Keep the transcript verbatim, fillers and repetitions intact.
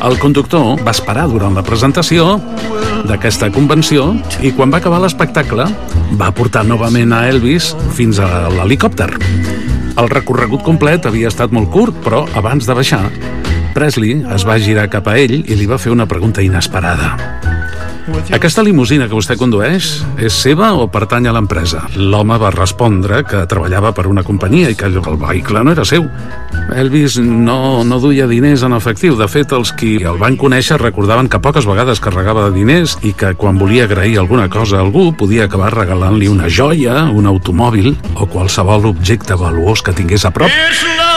El conductor va esperar durant la presentació d'aquesta convenció i quan va acabar l'espectacle va portar novament a Elvis fins a l'helicòpter. El recorregut complet havia estat molt curt, però abans de baixar, Presley es va girar cap a ell i li va fer una pregunta inesperada. Aquesta limusina que vostè condueix és seva o pertany a l'empresa? L'home va respondre que treballava per una companyia i que el vehicle no era seu. Elvis no, no duia diners en efectiu. De fet, els qui el van conèixer recordaven que poques vegades carregava de diners i que quan volia agrair alguna cosa a algú podia acabar regalant-li una joia, un automòbil o qualsevol objecte valuós que tingués a prop.